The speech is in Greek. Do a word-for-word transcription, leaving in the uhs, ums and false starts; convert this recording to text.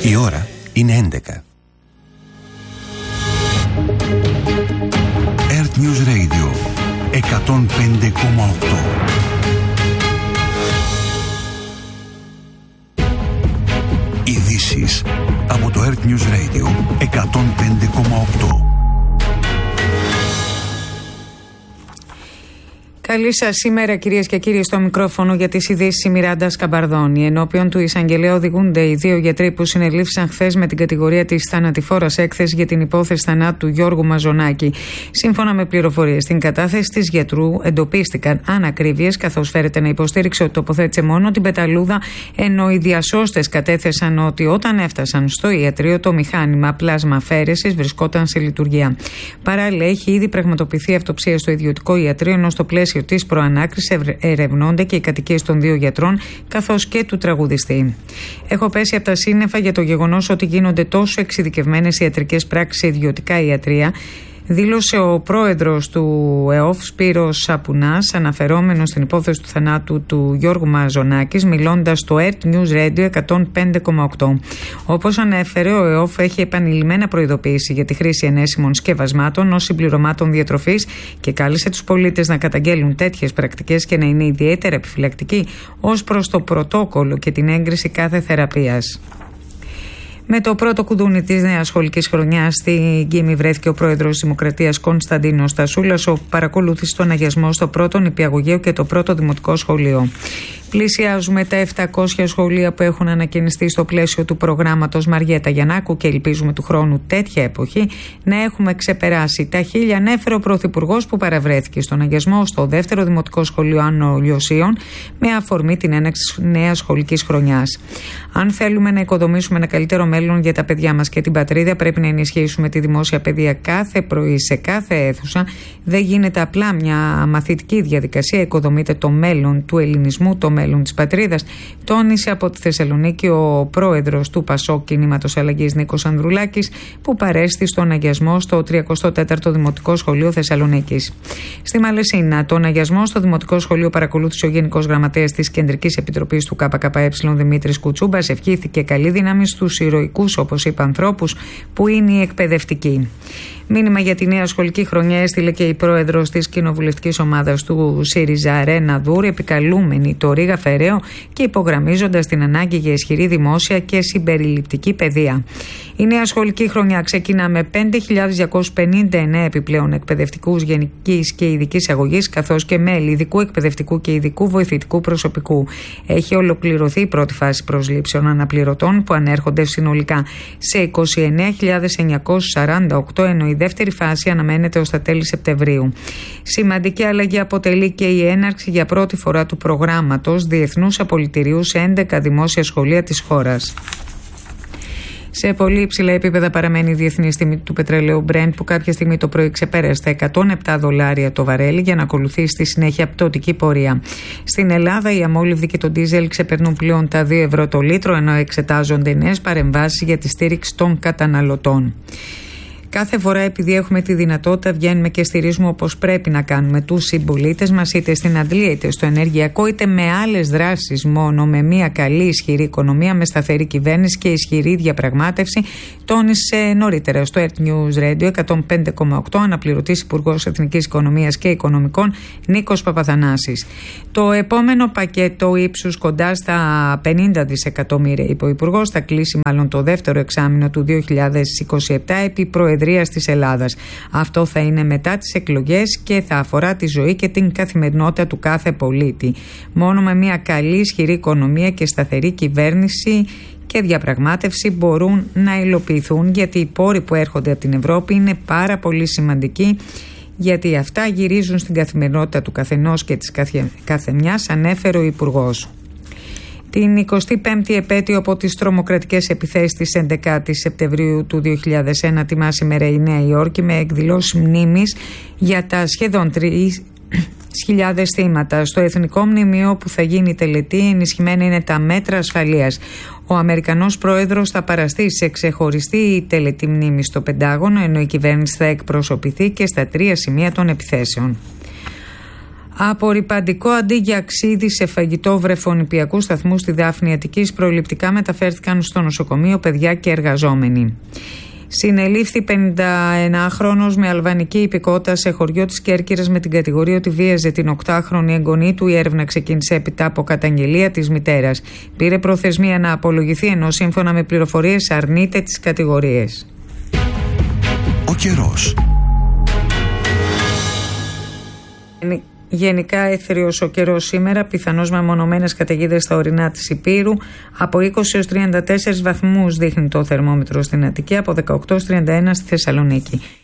Η ώρα είναι έντεκα. Earth News Radio εκατόν πέντε κόμμα οκτώ. Ειδήσεις από το Earth News Radio εκατόν πέντε κόμμα οκτώ. Καλή σας σήμερα, κυρίες και κύριοι, στο μικρόφωνο για τις ειδήσεις η Μιράντα Σκαμπαρδόνη. Ενώπιον του εισαγγελέα οδηγούνται οι δύο γιατροί που συνελήφθησαν χθες με την κατηγορία της θανατηφόρας έκθεσης για την υπόθεση θανάτου του Γιώργου Μαζονάκη. Σύμφωνα με πληροφορίες, στην κατάθεση της γιατρού εντοπίστηκαν ανακρίβειες, καθώς φέρεται να υποστήριξε ότι τοποθέτησε μόνο την πεταλούδα, ενώ οι διασώστες κατέθεσαν ότι όταν έφτασαν στο ιατρείο το μηχάνημα πλάσμα αφαίρεσης βρισκόταν σε λειτουργία. Παράλληλα, έχει ήδη πραγματοποιηθεί αυτοψία στο ιδιωτικό ιατρείο, ενώ στο πλαίσιο της προανάκρισης ερευνώνται και οι κατοικίες των δύο γιατρών καθώς και του τραγουδιστή. Έχω πέσει από τα σύννεφα για το γεγονός ότι γίνονται τόσο εξειδικευμένες ιατρικές πράξεις σε ιδιωτικά ιατρία, δήλωσε ο πρόεδρος του ΕΟΦ Σπύρος Σαπουνάς, αναφερόμενος στην υπόθεση του θανάτου του Γιώργου Μαζονάκης, μιλώντας στο Earth News Radio εκατόν πέντε κόμμα οκτώ. Όπως ανέφερε, ο ΕΟΦ έχει επανειλημμένα προειδοποιήσει για τη χρήση ενέσιμων σκευασμάτων ως συμπληρωμάτων διατροφής και κάλεσε τους πολίτες να καταγγέλουν τέτοιες πρακτικές και να είναι ιδιαίτερα επιφυλακτικοί ως προς το πρωτόκολλο και την έγκριση κάθε θεραπείας. Με το πρώτο κουδούνι της νέας σχολικής χρονιάς στην Γκίμη βρέθηκε ο πρόεδρος της Δημοκρατίας Κωνσταντίνος Στασούλας, ο παρακολούθησε τον αγιασμό στο πρώτο νηπιαγωγείο και το πρώτο δημοτικό σχολείο. Πλησιάζουμε τα επτακόσια σχολεία που έχουν ανακαινιστεί στο πλαίσιο του προγράμματος Μαριέτα Γιαννάκου και ελπίζουμε του χρόνου τέτοια εποχή να έχουμε ξεπεράσει τα χίλια, ανέφερε ο Πρωθυπουργός που παραβρέθηκε στον αγιασμό στο δεύτερο δημοτικό σχολείο Άνω Λιωσίων με αφορμή την έναρξη νέας σχολικής χρονιάς. Αν θέλουμε να οικοδομήσουμε ένα καλύτερο μέλλον για τα παιδιά μας και την πατρίδα, πρέπει να ενισχύσουμε τη δημόσια παιδεία κάθε πρωί σε κάθε αίθουσα. Δεν γίνεται απλά μια μαθητική διαδικασία, οικοδομείται το μέλλον του ελληνισμού, το μέλλον της πατρίδας, τόνισε από τη Θεσσαλονίκη ο πρόεδρος του ΠΑΣΟΚ Κινήματος Αλλαγής Νίκος Ανδρουλάκης, που παρέστη στον αγιασμό στο τριακοστό τέταρτο Δημοτικό Σχολείο Θεσσαλονίκης. Στη Μαλαισίνα, τον αγιασμό στο Δημοτικό Σχολείο παρακολούθησε ο Γενικός Γραμματέας της Κεντρικής Επιτροπής του ΚΚΕ Δημήτρης Κουτσούμπας. Ευχήθηκε καλή δύναμη στους ηρωικούς, όπως είπα, ανθρώπους που είναι οι εκπαιδευτικοί. Μήνυμα για τη νέα σχολική χρονιά έστειλε και η πρόεδρος της κοινοβουλευτικής ομάδας του ΣΥΡΙΖΑ, Ρένα Δούρ, επικαλούμενη το Ρήγα Φεραίο και υπογραμμίζοντας την ανάγκη για ισχυρή δημόσια και συμπεριληπτική παιδεία. Η νέα σχολική χρονιά ξεκινά με πέντε χιλιάδες διακόσιους πενήντα εννέα επιπλέον εκπαιδευτικούς γενικής και ειδικής αγωγής, καθώς και μέλη ειδικού εκπαιδευτικού και ειδικού βοηθητικού προσωπικού. Έχει ολοκληρωθεί η πρώτη φάση προσλήψεων αναπληρωτών που ανέρχονται συνολικά σε είκοσι εννέα χιλιάδες εννιακόσιους σαράντα οκτώ, ενώ η δεύτερη φάση αναμένεται ως τα τέλη Σεπτεμβρίου. Σημαντική αλλαγή αποτελεί και η έναρξη για πρώτη φορά του προγράμματος διεθνούς απολυτηρίου σε έντεκα δημόσια σχολεία της χώρας. Σε πολύ υψηλά επίπεδα παραμένει η διεθνής τιμή του πετρελαίου Brent, που κάποια στιγμή το πρωί ξεπέρασε τα εκατόν επτά δολάρια το βαρέλι για να ακολουθεί στη συνέχεια πτωτική πορεία. Στην Ελλάδα, οι αμόλυβδοι και το ντίζελ ξεπερνούν πλέον τα δύο ευρώ το λίτρο, ενώ εξετάζονται νέες παρεμβάσεις για τη στήριξη των καταναλωτών. Κάθε φορά, επειδή έχουμε τη δυνατότητα, βγαίνουμε και στηρίζουμε όπως πρέπει να κάνουμε τους συμπολίτες μας, είτε στην αντλία είτε στο ενεργειακό, είτε με άλλες δράσεις. Μόνο με μια καλή, ισχυρή οικονομία, με σταθερή κυβέρνηση και ισχυρή διαπραγμάτευση, τόνισε νωρίτερα στο Earth News Radio εκατόν πέντε κόμμα οκτώ αναπληρωτής Υπουργός Εθνικής Οικονομίας και Οικονομικών Νίκος Παπαθανάσης. Το επόμενο πακέτο ύψους κοντά στα πενήντα δισεκατομμύρια, είπε ο Υπουργός, θα κλείσει μάλλον το δεύτερο εξάμηνο του δύο χιλιάδες είκοσι επτά επί Προεδρίας της Ελλάδας. Αυτό θα είναι μετά τις εκλογές και θα αφορά τη ζωή και την καθημερινότητα του κάθε πολίτη. Μόνο με μια καλή, ισχυρή οικονομία και σταθερή κυβέρνηση και διαπραγμάτευση μπορούν να υλοποιηθούν, γιατί οι πόροι που έρχονται από την Ευρώπη είναι πάρα πολύ σημαντικοί, γιατί αυτά γυρίζουν στην καθημερινότητα του καθενός και της καθεμιάς, ανέφερε ο Υπουργός. Την εικοστή πέμπτη επέτειο από τις τρομοκρατικές επιθέσεις της έντεκα Σεπτεμβρίου του δύο χιλιάδες ένα τιμά σήμερα η Νέα Υόρκη με εκδηλώσεις μνήμης για τα σχεδόν τρεις χιλιάδες θύματα. Στο Εθνικό Μνημείο που θα γίνει τελετή, ενισχυμένα είναι τα μέτρα ασφαλείας. Ο Αμερικανός πρόεδρος θα παραστεί σε ξεχωριστή τελετή μνήμης στο Πεντάγωνο, ενώ η κυβέρνηση θα εκπροσωπηθεί και στα τρία σημεία των επιθέσεων. Απορρυπαντικό αντί για ξύδι σε φαγητό βρεφονηπιακού σταθμού στη Δάφνη Αττικής. Προληπτικά μεταφέρθηκαν στο νοσοκομείο παιδιά και εργαζόμενοι. Συνελήφθη πενηνταενάχρονος με αλβανική υπηκότητα σε χωριό της Κέρκυρας με την κατηγορία ότι βίαζε την οκτάχρονη εγγονή του. Η έρευνα ξεκίνησε έπειτα από καταγγελία της μητέρας. Πήρε προθεσμία να απολογηθεί, ενώ σύμφωνα με πληροφορίες αρνείται τις κατηγορίες. Ο καιρός. Γενικά έθριος ο καιρός σήμερα, πιθανώς με μονομένες καταιγίδες στα ορεινά της Ηπείρου. Από είκοσι έως τριάντα τέσσερις βαθμούς δείχνει το θερμόμετρο στην Αττική, από δεκαοκτώ έως τριάντα ένα στη Θεσσαλονίκη.